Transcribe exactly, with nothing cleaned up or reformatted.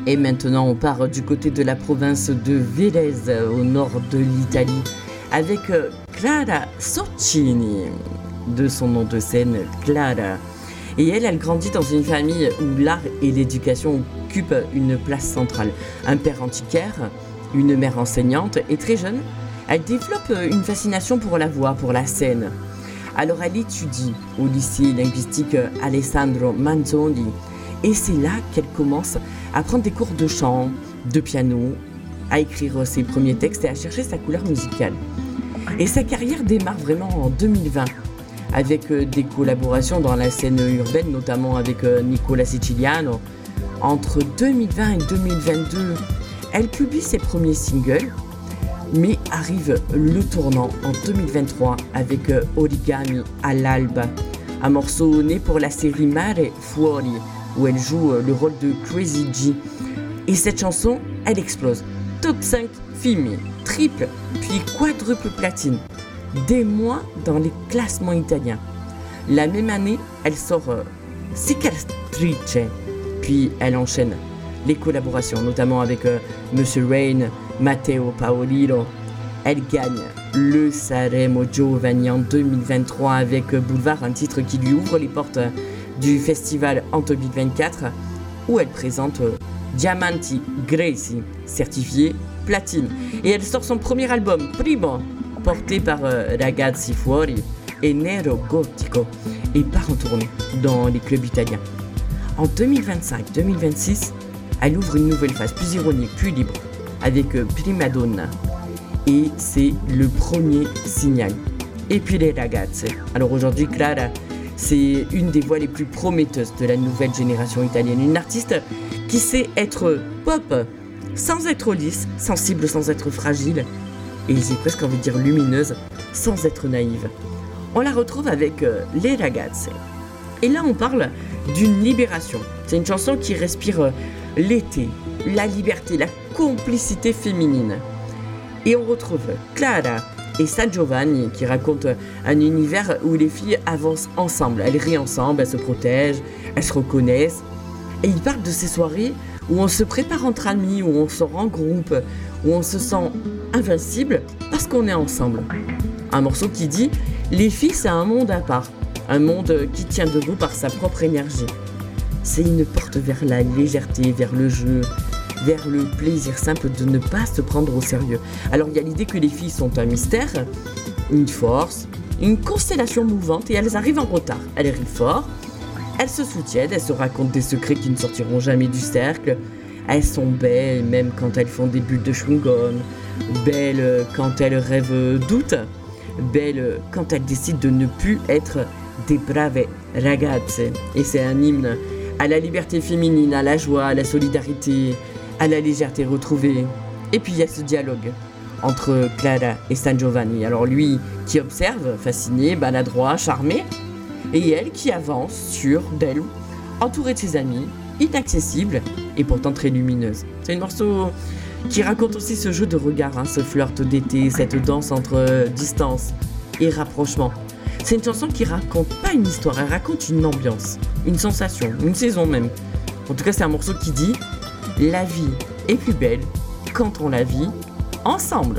Et maintenant, on part du côté de la province de Vélez, au nord de l'Italie, avec Clara Sorcini, de son nom de scène, Clara. Et elle, elle grandit dans une famille où l'art et l'éducation occupent une place centrale. Un père antiquaire, une mère enseignante, et très jeune, elle développe une fascination pour la voix, pour la scène. Alors elle étudie au lycée linguistique Alessandro Manzoni, et c'est là qu'elle commence à prendre des cours de chant, de piano, à écrire ses premiers textes et à chercher sa couleur musicale. Et sa carrière démarre vraiment en deux mille vingt, avec des collaborations dans la scène urbaine, notamment avec Nicola Siciliano. Entre deux mille vingt et deux mille vingt-deux, elle publie ses premiers singles, mais arrive le tournant en deux mille vingt-trois avec Origami all'alba, un morceau né pour la série Mare Fuori, où elle joue le rôle de Crazy G. Et cette chanson, elle explose. Top cinq films, triple, puis quadruple platine. Des mois dans les classements italiens. La même année, elle sort euh, Cicatrice, puis elle enchaîne les collaborations, notamment avec euh, Monsieur Rain, Matteo Paolino. Elle gagne le Sanremo Giovanni en deux mille vingt-trois avec euh, Boulevard, un titre qui lui ouvre les portes euh, du festival en deux mille vingt-quatre, où elle présente euh, Diamanti Greci, certifié platine. Et elle sort son premier album, Primo, porté par euh, Ragazzi Fuori et Nero Gotico, et part en tournée dans les clubs italiens. En deux mille vingt-cinq deux mille vingt-six, elle ouvre une nouvelle phase plus ironique, plus libre, avec euh, Prima Donna, et c'est le premier signal. Et puis les ragazze. Alors aujourd'hui, Clara, c'est une des voix les plus prometteuses de la nouvelle génération italienne, une artiste qui sait être pop sans être lisse, sensible sans être fragile, et j'ai presque envie de dire lumineuse sans être naïve. On la retrouve avec euh, Les Ragazze. Et là on parle d'une libération. C'est une chanson qui respire euh, l'été, la liberté, la complicité féminine. Et on retrouve Clara et San Giovanni qui racontent un univers où les filles avancent ensemble. Elles rient ensemble, elles se protègent, elles se reconnaissent. Et ils parlent de ces soirées où on se prépare entre amis, où on sort en groupe, où on se sent invincible parce qu'on est ensemble. Un morceau qui dit « Les filles, c'est un monde à part, un monde qui tient debout par sa propre énergie. » C'est une porte vers la légèreté, vers le jeu, vers le plaisir simple de ne pas se prendre au sérieux. Alors il y a l'idée que les filles sont un mystère, une force, une constellation mouvante, et elles arrivent en retard. Elles rient fort, elles se soutiennent, elles se racontent des secrets qui ne sortiront jamais du cercle. Elles sont belles même quand elles font des bulles de chewing-gum, belles quand elles rêvent doute, belles quand elles décident de ne plus être des brave ragazze. Et c'est un hymne à la liberté féminine, à la joie, à la solidarité, à la légèreté retrouvée. Et puis il y a ce dialogue entre Clara et San Giovanni. Alors lui qui observe, fasciné, maladroit, charmé, et elle qui avance sûre d'elle, entourée de ses amis, inaccessible et pourtant très lumineuse. C'est un morceau qui raconte aussi ce jeu de regard, hein, ce flirt d'été, cette danse entre euh, distance et rapprochement. C'est une chanson qui raconte pas une histoire, elle raconte une ambiance, une sensation, une saison même. En tout cas, c'est un morceau qui dit « La vie est plus belle quand on la vit ensemble ».